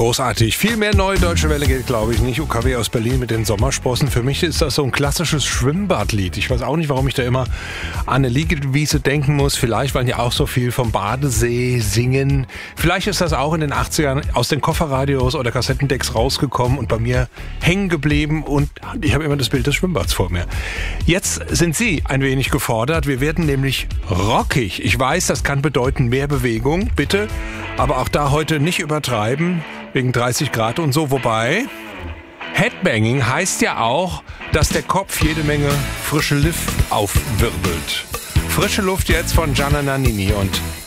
Großartig. Viel mehr Neue Deutsche Welle geht, glaube ich, nicht. UKW aus Berlin mit den Sommersprossen. Für mich ist das so ein klassisches Schwimmbadlied. Ich weiß auch nicht, warum ich da immer an eine Liegewiese denken muss. Vielleicht, weil die auch so viel vom Badesee singen. Vielleicht ist das auch in den 80ern aus den Kofferradios oder Kassettendecks rausgekommen und bei mir hängen geblieben. Und ich habe immer das Bild des Schwimmbads vor mir. Jetzt sind Sie ein wenig gefordert. Wir werden nämlich rockig. Ich weiß, das kann bedeuten mehr Bewegung, bitte. Aber auch da heute nicht übertreiben, wegen 30 Grad und so. Wobei, Headbanging heißt ja auch, dass der Kopf jede Menge frische Luft aufwirbelt. Frische Luft jetzt von Gianna Nannini und